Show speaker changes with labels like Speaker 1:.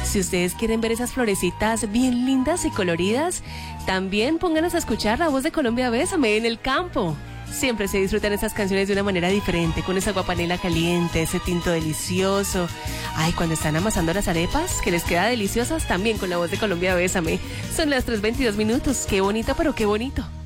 Speaker 1: Si ustedes quieren ver esas florecitas bien lindas y coloridas, también pónganlas a escuchar La Voz de Colombia Bésame en el campo. Siempre se disfrutan esas canciones de una manera diferente, con esa aguapanela caliente, ese tinto delicioso. Ay, cuando están amasando las arepas, que les queda deliciosas, también con La Voz de Colombia Bésame. Son las 3:22. Qué bonito, pero qué bonito.